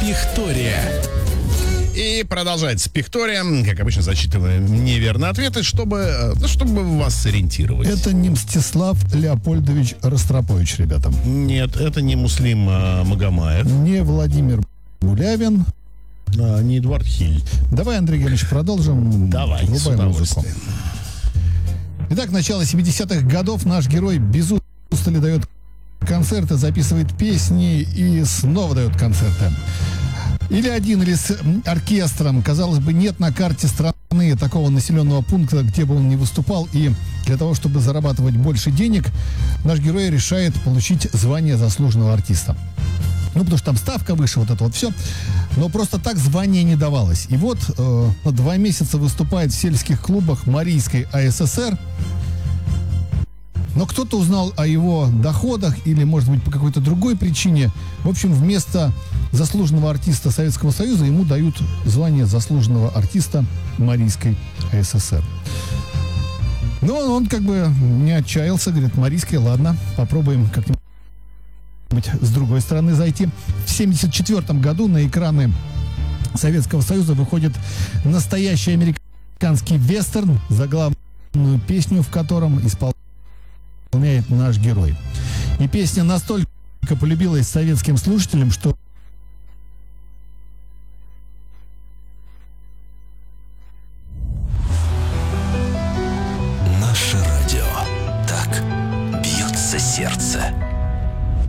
Пихтория. И продолжается Пихтория. Как обычно, зачитываем неверные ответы, чтобы вас сориентировать. Это не Мстислав Леопольдович Ростропович, ребята. Нет, это не Муслим Магомаев. Не Владимир Булявин. Не Эдуард Хиль. Давай, Андрей Георгиевич, продолжим. Давай, с Врубай музыку. удовольствием. Итак, начало 70-х годов. Наш герой без устали дает концерты, записывает песни и снова дает концерты. Или один, или с оркестром. Казалось бы, нет на карте страны такого населенного пункта, где бы он ни выступал. И для того, чтобы зарабатывать больше денег, наш герой решает получить звание заслуженного артиста. Ну, потому что там ставка выше, вот это вот все. Но просто так звание не давалось. И вот 2 месяца выступает в сельских клубах Марийской АССР. Но кто-то узнал о его доходах или, может быть, по какой-то другой причине. В общем, вместо заслуженного артиста Советского Союза ему дают звание заслуженного артиста Марийской АССР. Но он как бы не отчаялся, говорит: Марийская, ладно, попробуем как-нибудь с другой стороны зайти. В 1974 году на экраны Советского Союза выходит настоящий американский вестерн, заглавную песню в котором исполняет наш герой. И песня настолько полюбилась советским слушателям, что Наше радио. Так бьется сердце.